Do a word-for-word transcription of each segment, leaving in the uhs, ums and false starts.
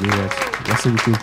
Merci beaucoup.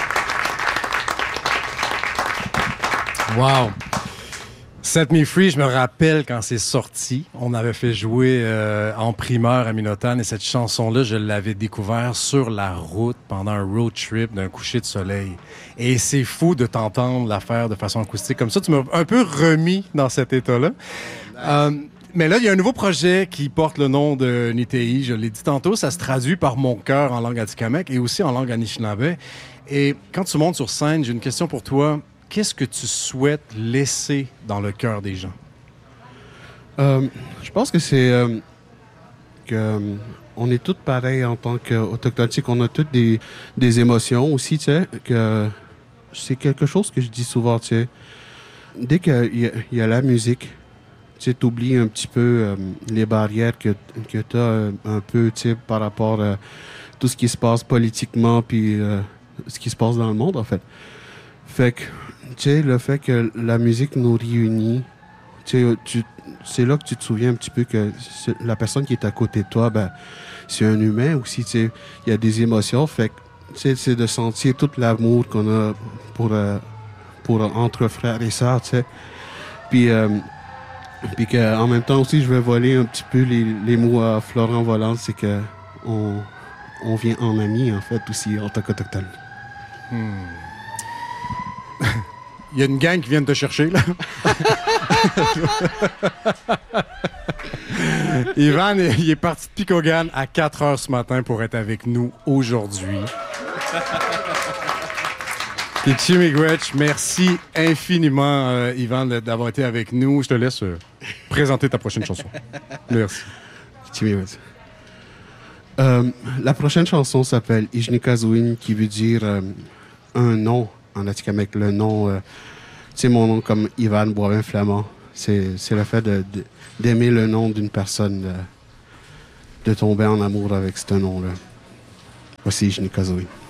Wow! Set Me Free, je me rappelle quand c'est sorti, on avait fait jouer euh, en primeur à Minotan et cette chanson-là, je l'avais découvert sur la route pendant un road trip d'un coucher de soleil. Et c'est fou de t'entendre la faire de façon acoustique comme ça. Tu m'as un peu remis dans cet état-là. Oh, nice. euh, mais là, il y a un nouveau projet qui porte le nom de Nitei. Je l'ai dit tantôt, ça se traduit par Mon cœur en langue atikamekw et aussi en langue anishinaabe. Et quand tu montes sur scène, j'ai une question pour toi. Qu'est-ce que tu souhaites laisser dans le cœur des gens? Euh, je pense que c'est euh, que euh, on est tous pareils en tant qu'Autochtones. Tu sais, qu'on a toutes des, des émotions aussi, tu sais, que c'est quelque chose que je dis souvent, tu sais. Dès qu'il y, y a la musique, tu sais, t'oublies un petit peu euh, les barrières que, que tu as euh, un peu, tu sais, par rapport à tout ce qui se passe politiquement puis euh, ce qui se passe dans le monde, en fait. Fait que, tu sais, le fait que la musique nous réunit, tu sais, tu, c'est là que tu te souviens un petit peu que la personne qui est à côté de toi, ben, c'est un humain aussi, tu sais. Il y a des émotions, fait que, tu sais, c'est de sentir tout l'amour qu'on a pour, euh, pour entre frères et sœurs, tu sais. Puis, euh, puis qu'en même temps aussi, je vais voler un petit peu les, les mots à Florent Volant, c'est que on, on vient en ami, en fait, aussi, en tant qu'Autochtone. Hmm. Il y a une gang qui vient de te chercher, là. Ivan, il est parti de Picogan à quatre heures ce matin pour être avec nous aujourd'hui. Kichi Miigwech, merci infiniment, euh, Ivan, d'avoir été avec nous. Je te laisse euh, présenter ta prochaine chanson. Merci. Kichi Miigwech. Euh, la prochaine chanson s'appelle Ijnikazuin, qui veut dire euh, un nom en atikamekw. Le nom, euh, tu sais, mon nom comme Ivan Boivin Flamand. C'est, c'est le fait de, de, d'aimer le nom d'une personne, de, de tomber en amour avec ce nom-là. Voici Ijnikazuin.